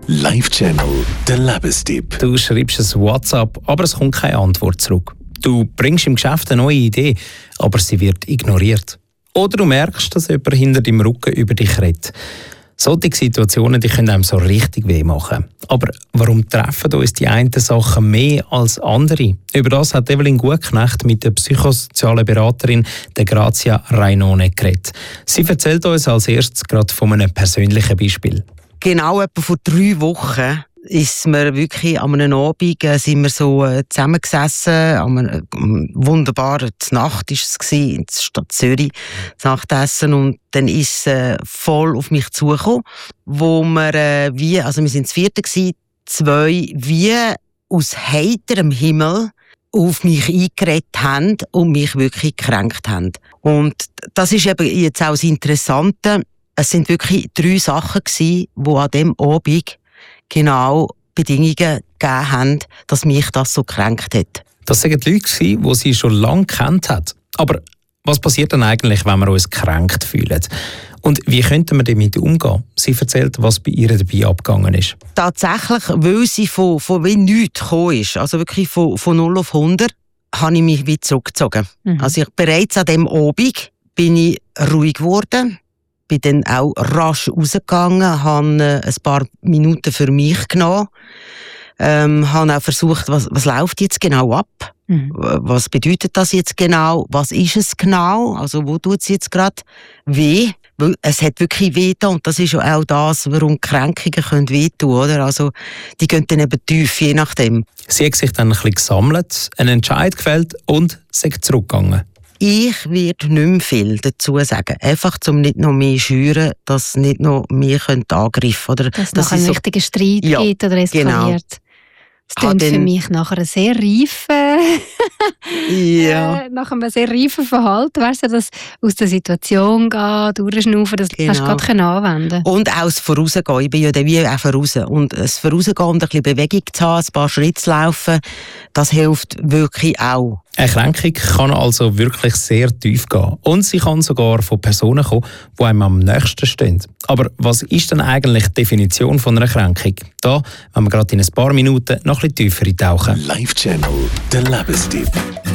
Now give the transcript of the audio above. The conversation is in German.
Live-Channel, der Lebenstipp. Du schreibst ein WhatsApp, aber es kommt keine Antwort zurück. Du bringst im Geschäft eine neue Idee, aber sie wird ignoriert. Oder du merkst, dass jemand hinter deinem Rücken über dich redet. Solche Situationen die können einem so richtig weh machen. Aber warum treffen uns die einen Sachen mehr als andere? Über das hat Evelyn Gutknecht mit der psychosozialen Beraterin der Grazia Rainone geredet. Sie erzählt uns als erstes gerade von einem persönlichen Beispiel. Genau etwa vor 3 Wochen ist mir wirklich an einem Abend sind wir so zusammengesessen, an einer wunderbaren Nacht war es in der Stadt Zürich, das Nachtessen, und dann ist es voll auf mich zugekommen, wo wir wir sind das 4. gewesen, 2 wie aus heiterem Himmel auf mich eingeredet haben und mich wirklich gekränkt haben. Und das ist eben jetzt auch das Interessante. Es sind wirklich 3 Sachen gewesen, die an dem Abend genau Bedingungen gegeben haben, dass mich das so gekränkt hat. Das waren Leute, die sie schon lange kennt hat. Aber was passiert dann eigentlich, wenn wir uns gekränkt fühlen? Und wie könnten wir damit umgehen? Sie erzählt, was bei ihr dabei abgegangen ist. Tatsächlich, weil sie von wie nichts gekommen ist, also wirklich von 0 auf 100, habe ich mich wieder zurückgezogen. Also bereits an dem Abend bin ich ruhig geworden. Bin dann auch rasch rausgegangen, habe ein paar Minuten für mich genommen, habe auch versucht, was läuft jetzt genau ab? Was bedeutet das jetzt genau? Was ist es genau? Also wo tut es jetzt gerade weh? Weil es hat wirklich weh getan, und das ist ja auch das, warum Kränkungen wehtun können, oder? Also die gehen dann eben tief, je nachdem. Sie hat sich dann ein bisschen gesammelt, einen Entscheid gefällt und ist zurückgegangen. Ich werde nicht mehr viel dazu sagen. Einfach, um nicht noch mehr schüren, dass nicht noch mehr angreifen können. Dass es noch einen richtigen Streit gibt oder eskaliert. Genau. Das klingt für mich nach einer sehr reifen, nach einem sehr reifen Verhalten. Weißt du, dass aus der Situation gehen, durchschnaufen, das hast du gerade anwenden. Und auch das Vorausgehen. Ich bin ja dann wie auch voraus. Und das Vorausgehen und ein bisschen Bewegung zu haben, ein paar Schritte zu laufen, das hilft wirklich auch. Eine Kränkung kann also wirklich sehr tief gehen. Und sie kann sogar von Personen kommen, die einem am nächsten stehen. Aber was ist denn eigentlich die Definition von einer Kränkung? Da, wenn wir gerade in ein paar Minuten noch ein bisschen tiefer eintauchen. Live-Channel, der Lebenstipp.